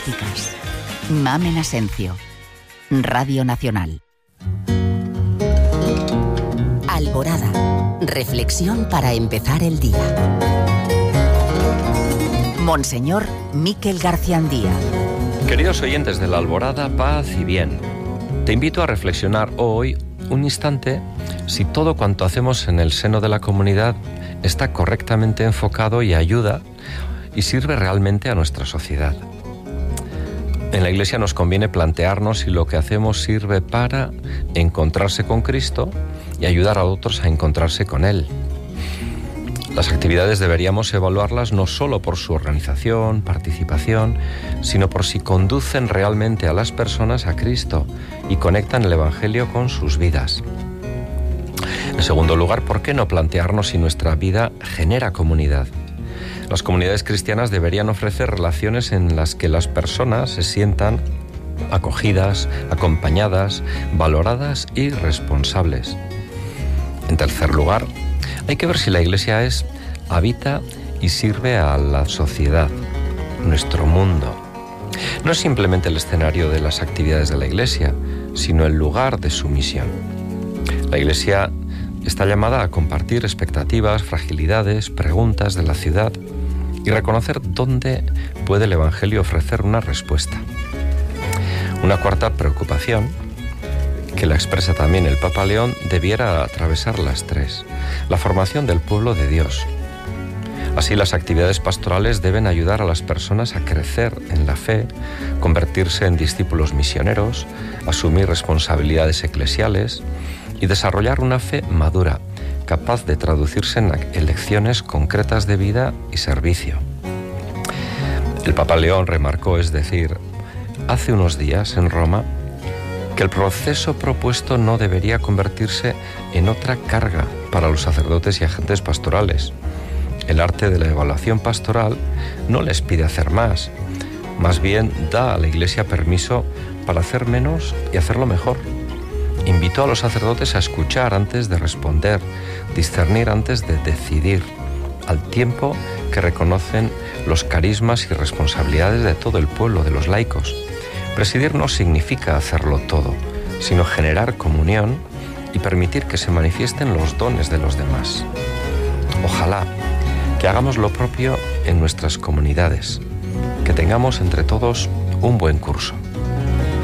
políticas. Mamen Asencio. Radio Nacional. Alborada. Reflexión para empezar el día. Monseñor Miquel Garciandía. Queridos oyentes de la Alborada, paz y bien. Te invito a reflexionar hoy un instante si todo cuanto hacemos en el seno de la comunidad está correctamente enfocado y ayuda y sirve realmente a nuestra sociedad. En la Iglesia nos conviene plantearnos si lo que hacemos sirve para encontrarse con Cristo y ayudar a otros a encontrarse con Él. Las actividades deberíamos evaluarlas no solo por su organización, participación, sino por si conducen realmente a las personas a Cristo y conectan el Evangelio con sus vidas. En segundo lugar, ¿por qué no plantearnos si nuestra vida genera comunidad? Las comunidades cristianas deberían ofrecer relaciones en las que las personas se sientan acogidas, acompañadas, valoradas y responsables. En tercer lugar, hay que ver si la Iglesia habita y sirve a la sociedad, nuestro mundo. No es simplemente el escenario de las actividades de la Iglesia, sino el lugar de su misión. La Iglesia está llamada a compartir expectativas, fragilidades, preguntas de la ciudad y reconocer dónde puede el Evangelio ofrecer una respuesta. Una cuarta preocupación, que la expresa también el Papa León, debiera atravesar las tres: la formación del pueblo de Dios. Así, las actividades pastorales deben ayudar a las personas a crecer en la fe, convertirse en discípulos misioneros, asumir responsabilidades eclesiales y desarrollar una fe madura, capaz de traducirse en lecciones concretas de vida y servicio. El Papa León remarcó, es decir, hace unos días en Roma, que el proceso propuesto no debería convertirse en otra carga para los sacerdotes y agentes pastorales. El arte de la evaluación pastoral no les pide hacer más bien da a la Iglesia permiso para hacer menos y hacerlo mejor. Invitó a los sacerdotes a escuchar antes de responder, discernir antes de decidir, al tiempo que reconocen los carismas y responsabilidades de todo el pueblo, de los laicos. Presidir no significa hacerlo todo, sino generar comunión y permitir que se manifiesten los dones de los demás. Ojalá que hagamos lo propio en nuestras comunidades, que tengamos entre todos un buen curso.